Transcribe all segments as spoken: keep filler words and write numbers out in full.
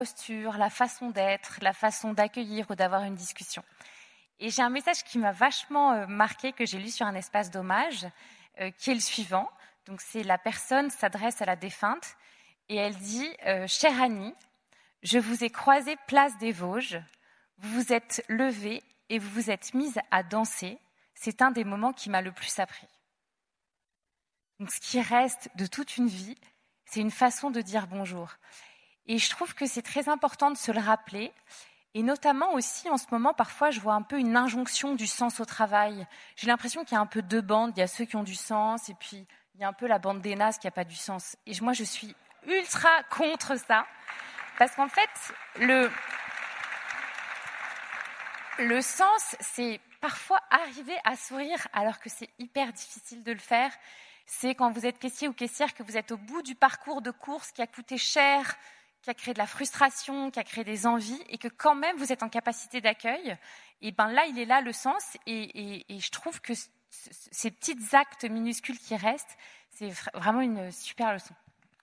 posture, la façon d'être, la façon d'accueillir ou d'avoir une discussion. Et j'ai un message qui m'a vachement euh, marqué, que j'ai lu sur un espace d'hommage, euh, qui est le suivant. Donc c'est la personne s'adresse à la défunte et elle dit euh, « Chère Annie, je vous ai croisée place des Vosges, vous vous êtes levée et vous vous êtes mise à danser. C'est un des moments qui m'a le plus appris. » Donc ce qui reste de toute une vie, c'est une façon de dire bonjour. Et je trouve que c'est très important de se le rappeler. Et notamment aussi, en ce moment, parfois, je vois un peu une injonction du sens au travail. J'ai l'impression qu'il y a un peu deux bandes. Il y a ceux qui ont du sens et puis il y a un peu la bande des nazes qui n'a pas du sens. Et moi, je suis ultra contre ça. Parce qu'en fait, le, le sens, c'est parfois arriver à sourire alors que c'est hyper difficile de le faire. C'est quand vous êtes caissier ou caissière que vous êtes au bout du parcours de course qui a coûté cher, qui a créé de la frustration, qui a créé des envies, et que quand même vous êtes en capacité d'accueil, et ben là, il est là le sens, et, et, et je trouve que c- c- ces petits actes minuscules qui restent, c'est vraiment une super leçon.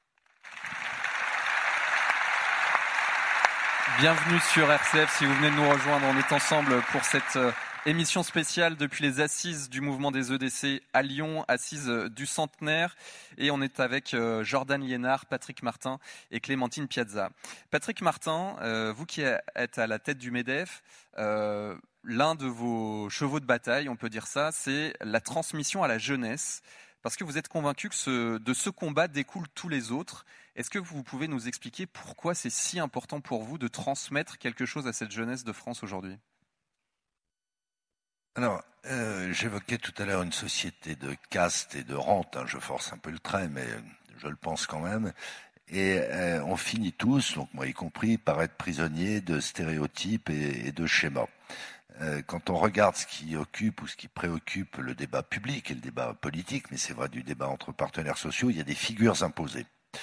Bienvenue sur R C F, si vous venez de nous rejoindre, on est ensemble pour cette émission spéciale depuis les assises du mouvement des E D C à Lyon, assises du centenaire, et on est avec Jordan Liénard, Patrick Martin et Clémentine Piazza. Patrick Martin, euh, vous qui êtes à la tête du MEDEF, euh, l'un de vos chevaux de bataille, on peut dire ça, c'est la transmission à la jeunesse, parce que vous êtes convaincu que ce, de ce combat découlent tous les autres. Est-ce que vous pouvez nous expliquer pourquoi c'est si important pour vous de transmettre quelque chose à cette jeunesse de France aujourd'hui ? Alors, euh, j'évoquais tout à l'heure une société de caste et de rente, hein, je force un peu le trait, mais je le pense quand même, et euh, on finit tous, donc moi y compris, par être prisonniers de stéréotypes et, et de schémas. Euh, quand on regarde ce qui occupe ou ce qui préoccupe le débat public et le débat politique, mais c'est vrai du débat entre partenaires sociaux, il y a des figures imposées.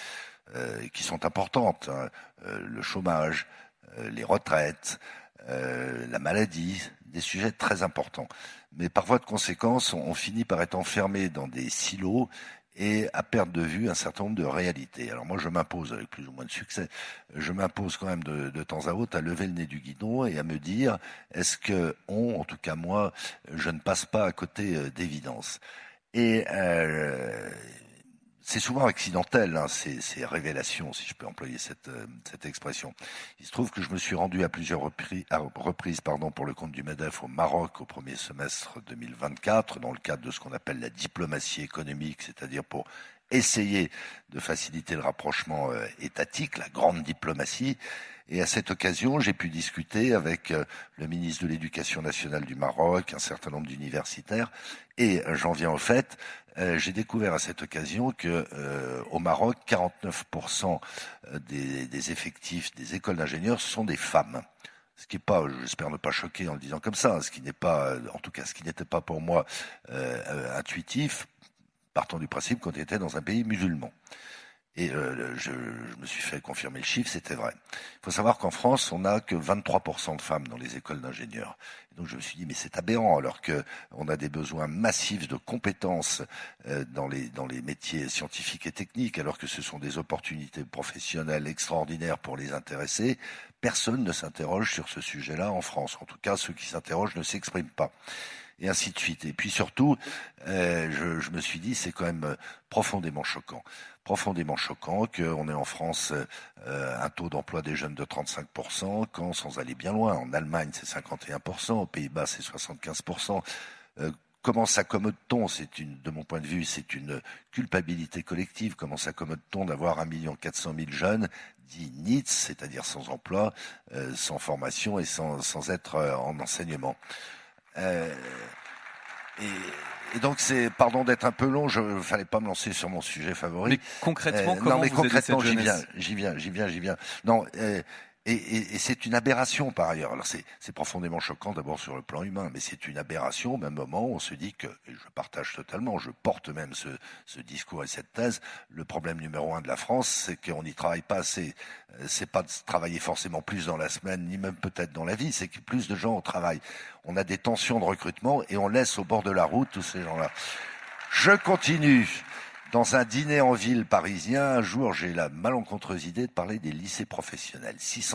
Euh, qui sont importantes, hein, euh, le chômage, euh, les retraites, euh, la maladie, des sujets très importants. Mais par voie de conséquence, on, on finit par être enfermé dans des silos et à perdre de vue un certain nombre de réalités. Alors moi, je m'impose, avec plus ou moins de succès, je m'impose quand même de, de temps à autre à lever le nez du guidon et à me dire, est-ce que on, en tout cas moi, je ne passe pas à côté euh, d'évidence. Et euh, c'est souvent accidentel, hein, ces, ces révélations, si je peux employer cette, euh, cette expression. Il se trouve que je me suis rendu à plusieurs reprises, à reprises pardon, pour le compte du MEDEF au Maroc au premier semestre deux mille vingt-quatre, dans le cadre de ce qu'on appelle la diplomatie économique, c'est-à-dire pour essayer de faciliter le rapprochement euh, étatique, la grande diplomatie. Et à cette occasion, j'ai pu discuter avec euh, le ministre de l'Éducation nationale du Maroc, un certain nombre d'universitaires, et euh, j'en viens au fait, euh, j'ai découvert à cette occasion que euh, au Maroc, quarante-neuf pour cent des, des effectifs des écoles d'ingénieurs sont des femmes. Ce qui n'est pas, j'espère ne pas choquer en le disant comme ça, ce qui n'est pas, en tout cas, ce qui n'était pas pour moi euh, intuitif, partant du principe qu'on était dans un pays musulman. Et euh, je, je me suis fait confirmer le chiffre, c'était vrai. Il faut savoir qu'en France, on n'a que vingt-trois pour cent de femmes dans les écoles d'ingénieurs. Et donc je me suis dit, mais c'est aberrant, alors que on a des besoins massifs de compétences euh, dans les dans les métiers scientifiques et techniques, alors que ce sont des opportunités professionnelles extraordinaires pour les intéressés. Personne ne s'interroge sur ce sujet-là en France. En tout cas, ceux qui s'interrogent ne s'expriment pas. Et ainsi de suite. Et puis surtout, euh, je, je me suis dit, c'est quand même profondément choquant. Profondément choquant qu'on ait en France euh, un taux d'emploi des jeunes de trente-cinq pour cent, quand, sans aller bien loin, en Allemagne c'est cinquante et un pour cent, aux Pays-Bas c'est soixante-quinze pour cent. Euh, comment s'accommode-t-on ? C'est une, de mon point de vue, c'est une culpabilité collective. Comment s'accommode-t-on d'avoir un million quatre cent mille jeunes dits N I T S, c'est-à-dire sans emploi, euh, sans formation et sans, sans être euh, en enseignement ? Euh, et, et donc c'est, pardon d'être un peu long, je ne fallait pas me lancer sur mon sujet favori. Mais concrètement, euh, comment non, mais vous concrètement, aidez cette j'y viens, jeunesse ? j'y viens, j'y viens, j'y viens. Non, euh, et, et, et c'est une aberration par ailleurs. Alors c'est, c'est profondément choquant d'abord sur le plan humain, mais c'est une aberration. Au même moment, on se dit que, et je partage totalement, je porte même ce, ce discours et cette thèse. Le problème numéro un de la France, c'est qu'on n'y travaille pas assez. C'est pas de travailler forcément plus dans la semaine, ni même peut-être dans la vie, c'est que plus de gens au travail. On a des tensions de recrutement et on laisse au bord de la route tous ces gens-là. Je continue. Dans un dîner en ville parisien, un jour, j'ai la malencontreuse idée de parler des lycées professionnels. six cents